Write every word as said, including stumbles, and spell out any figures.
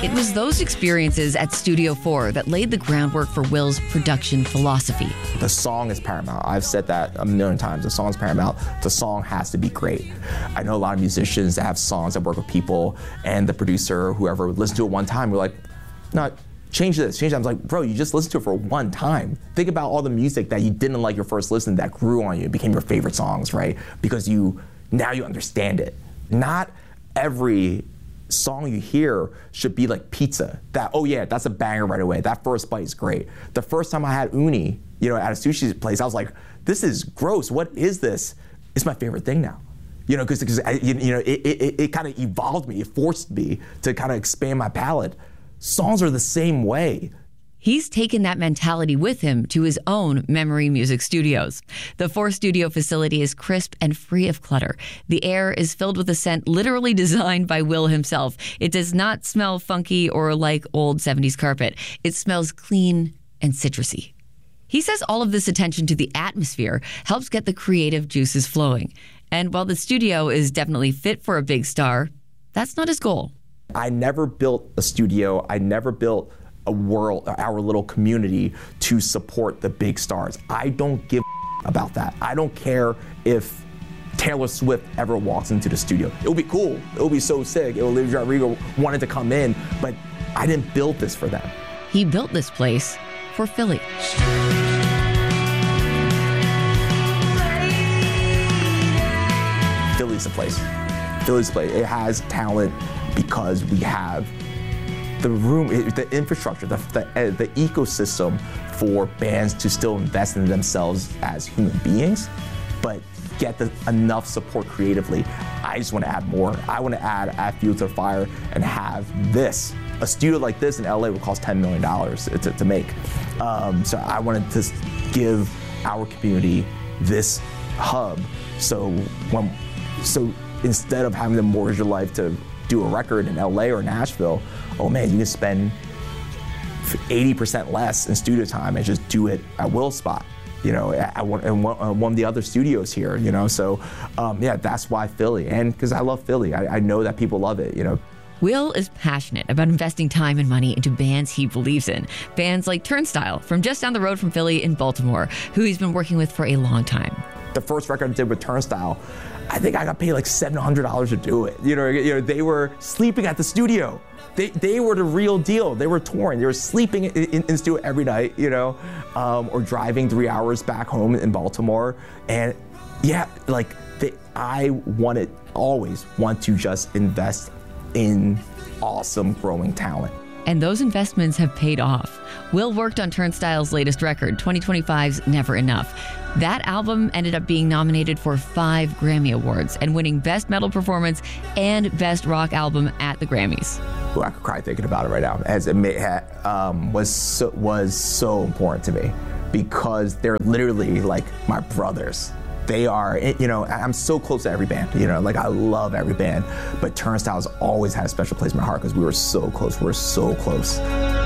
It was those experiences at Studio four that laid the groundwork for Will's production philosophy. The song is paramount. I've said that a million times. The song's paramount. The song has to be great. I know a lot of musicians that have songs that work with people, and the producer or whoever would listen to it one time, we're like, no, change this, change that. I was like, bro, you just listened to it for one time. Think about all the music that you didn't like your first listen that grew on you, became your favorite songs, right? Because you, now you understand it. Not every song you hear should be like pizza. That, oh yeah, that's a banger right away. That first bite is great. The first time I had uni, you know, at a sushi place, I was like, this is gross. What is this? It's my favorite thing now. You know, because you, you know, it, it, it kind of evolved me. It forced me to kind of expand my palate. Songs are the same way. He's taken that mentality with him to his own Memory Music Studios. The four studio facility is crisp and free of clutter. The air is filled with a scent literally designed by Will himself. It does not smell funky or like old seventies carpet. It smells clean and citrusy. He says all of this attention to the atmosphere helps get the creative juices flowing. And while the studio is definitely fit for a big star, that's not his goal. I never built a studio. I never built a world, our little community, to support the big stars. I don't give a about that. I don't care if Taylor Swift ever walks into the studio. It will be cool. It will be so sick. Olivia Rodrigo wanted to come in, but I didn't build this for them. He built this place for Philly. Philly's the place. Philly's the place. It has talent because we have the room, the infrastructure, the, the, the ecosystem for bands to still invest in themselves as human beings, but get the, enough support creatively. I just want to add more. I want to add, add fuel to the fire and have this. A studio like this in L A would cost ten million dollars to, to make. Um, so I wanted to give our community this hub. So when, so instead of having to mortgage your life to do a record in L A or Nashville, oh man, you can spend eighty percent less in studio time and just do it at Will's spot, you know, at one, at one of the other studios here, you know. So um, yeah, that's why Philly, and because I love Philly, I, I know that people love it, you know. Will is passionate about investing time and money into bands he believes in. Bands like Turnstile, from just down the road from Philly in Baltimore, who he's been working with for a long time. The first record I did with Turnstile, I think I got paid like seven hundred dollars to do it. You know, you know, they were sleeping at the studio. They they were the real deal. They were touring. They were sleeping in, in, in the studio every night, you know, um, or driving three hours back home in Baltimore. And yeah, like they, I wanted, always want to just invest in awesome growing talent. And those investments have paid off. Will worked on Turnstile's latest record, twenty twenty-five's Never Enough. That album ended up being nominated for five Grammy Awards and winning Best Metal Performance and Best Rock Album at the Grammys. Ooh, I could cry thinking about it right now, as it may ha- um, was so, was so important to me because they're literally like my brothers. They are, you know, I'm so close to every band, you know, like I love every band, but Turnstile's always had a special place in my heart because we were so close, we were so close.